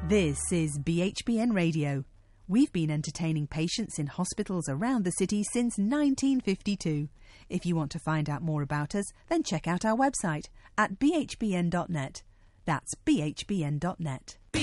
This is BHBN Radio. We've been entertaining patients in hospitals around the city since 1952. If you want to find out more about us, then check out our website at bhbn.net. That's bhbn.net.